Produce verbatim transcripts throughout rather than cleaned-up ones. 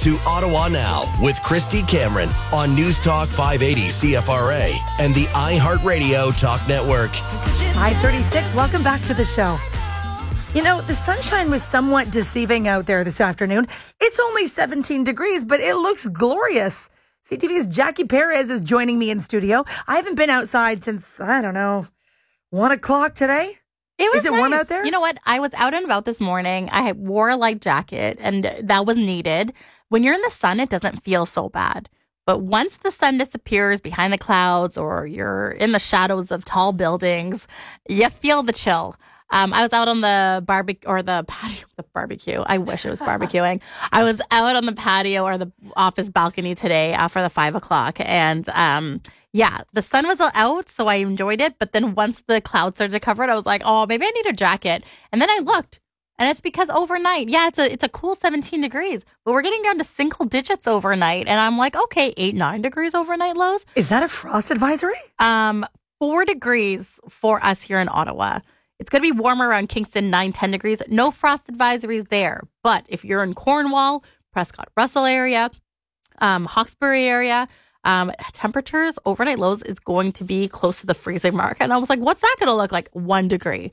to Ottawa Now with Christy Cameron on News Talk five eighty C F R A and the iHeartRadio Talk Network. five thirty-six, welcome back to the show. You know, the sunshine was somewhat deceiving out there this afternoon. It's only seventeen degrees, but it looks glorious. C T V's Jackie Perez is joining me in studio. I haven't been outside since, I don't know, one o'clock today. It was Is it nice. warm out there? You know what? I was out and about this morning. I wore a light jacket, and that was needed. When you're in the sun, it doesn't feel so bad. But once the sun disappears behind the clouds or you're in the shadows of tall buildings, you feel the chill. Um, I was out on the barbecue or the patio, the barbecue. I wish it was barbecuing. I was out on the patio or the office balcony today after the five o'clock. And um, yeah, the sun was out, so I enjoyed it. But then once the clouds started to cover it, I was like, oh, maybe I need a jacket. And then I looked, and it's because overnight, yeah, it's a it's a cool seventeen degrees, but we're getting down to single digits overnight. And I'm like, okay, eight, nine degrees overnight lows. Is that a frost advisory? Um, four degrees for us here in Ottawa. It's going to be warmer around Kingston, nine, ten degrees. No frost advisories there. But if you're in Cornwall, Prescott Russell area, um, Hawkesbury area, um, temperatures, overnight lows is going to be close to the freezing mark. And I was like, what's that going to look like? One degree.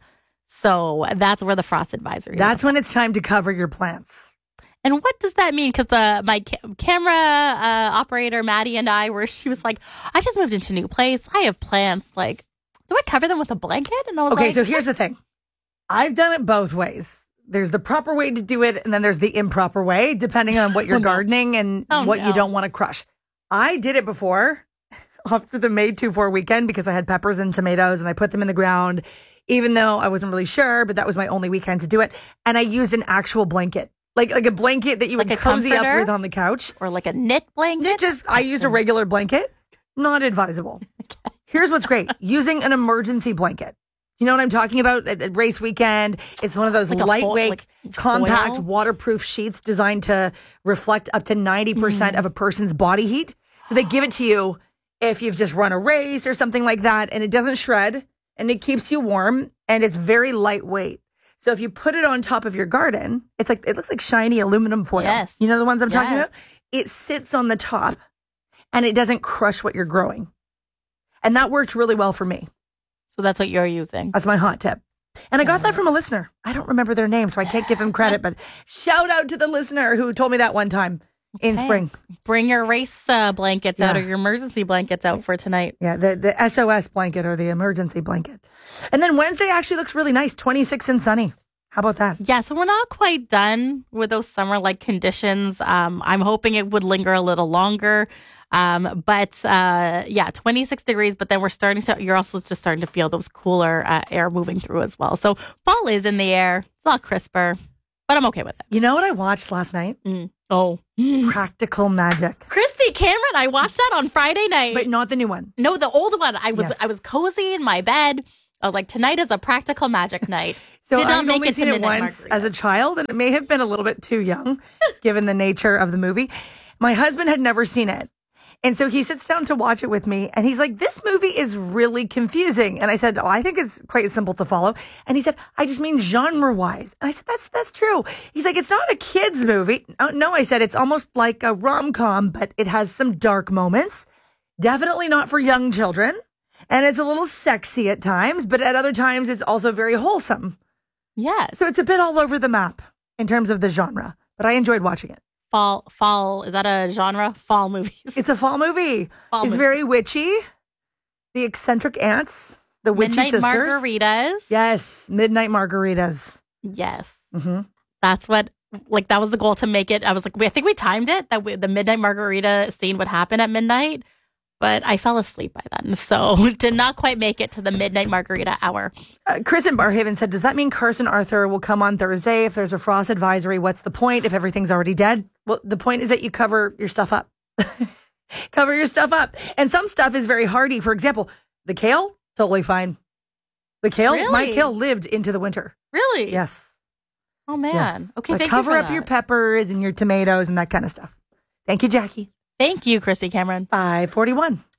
So that's where the frost advisory That's is. when it's time to cover your plants. And what does that mean? Because the my ca- camera uh, operator, Maddie, and I were, she was like, I just moved into a new place. I have plants. Like, do I cover them with a blanket? And I was Okay, like, so here's the thing. I've done it both ways. There's the proper way to do it, and then there's the improper way, depending on what you're Oh, no. gardening and Oh, what no. you don't want to crush. I did it before, after the May two four weekend, because I had peppers and tomatoes, and I put them in the ground, even though I wasn't really sure, but that was my only weekend to do it. And I used an actual blanket, like like a blanket that you Like would a cozy up comforter? with on the couch. or like a knit blanket. It just, I used a regular blanket. Not advisable. Here's what's great. Using an emergency blanket. You know what I'm talking about? At, at race weekend, it's one of those Like a fo- lightweight, like compact, foil? waterproof sheets designed to reflect up to ninety percent of a person's body heat. So they give it to you if you've just run a race or something like that, and it doesn't shred, and it keeps you warm, and it's very lightweight. So if you put it on top of your garden, it's like, it looks like shiny aluminum foil. Yes. You know the ones I'm talking Yes. about? It sits on the top, and it doesn't crush what you're growing. And that worked really well for me. So that's what you're using. That's my hot tip. And I got that from a listener. I don't remember their name, so I can't give them credit, but shout out to the listener who told me that one time in Okay. spring. Bring your race uh, blankets out Yeah. or your emergency blankets out for tonight. Yeah, the, the S O S blanket or the emergency blanket. And then Wednesday actually looks really nice, twenty-six and sunny. How about that? Yeah, so we're not quite done with those summer-like conditions. Um, I'm hoping it would linger a little longer. Um, but uh, yeah, twenty-six degrees, but then we're starting to, you're also just starting to feel those cooler uh, air moving through as well. So fall is in the air. It's a lot crisper, but I'm okay with it. You know what I watched last night? Mm. Oh. Practical Magic. Christy Cameron, I watched that on Friday night. But not the new one. No, the old one. I was Yes. I was cozy in my bed. I was like, tonight is a practical magic night. So Did not I've make only it to seen it Midnight once Margarita. as a child, and it may have been a little bit too young, given the nature of the movie. My husband had never seen it. And so he sits down to watch it with me, and he's like, this movie is really confusing. And I said, oh, I think it's quite simple to follow. And he said, I just mean genre-wise. And I said, that's that's true. He's like, it's not a kid's movie. Oh, no, I said, it's almost like a rom-com, but it has some dark moments. Definitely not for young children. And it's a little sexy at times, but at other times, it's also very wholesome. Yes. So it's a bit all over the map in terms of the genre, but I enjoyed watching it. Fall, fall, is that a genre? Fall movies. It's a fall movie. Fall it's movie. very witchy. The eccentric aunts, the witchy Midnight sisters. Margaritas. Yes, midnight margaritas. Yes. hmm That's what, like, that was the goal to make it. I was like, we, I think we timed it that we, the Midnight Margarita scene would happen at midnight, but I fell asleep by then. So did not quite make it to the Midnight Margarita hour. Uh, Chris in Barhaven said, does that mean Carson Arthur will come on Thursday if there's a frost advisory? What's the point if everything's already dead? Well, the point is that you cover your stuff up. Cover your stuff up. And some stuff is very hardy. For example, the kale, totally fine. The kale, my Really? kale lived into the winter. Really? Yes. Oh, man. Yes. Okay, But thank cover you for up that. your peppers and your tomatoes and that kind of stuff. Thank you, Jackie. Thank you, Christy Cameron. five forty-one.